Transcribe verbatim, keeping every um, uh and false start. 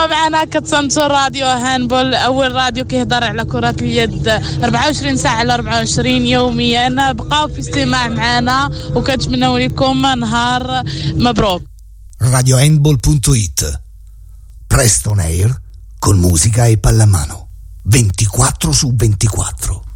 كما معنا كتصنتو راديو هاندبول أول راديو كيهضر على كرة اليد أربعة وعشرين ساعة على أربعة وعشرين يوميا. بقاو في استماع معنا وكنتمنوا لكم نهار مبروك. radio handball punto it Presto on air con musica e pallamano ventiquattro su ventiquattro.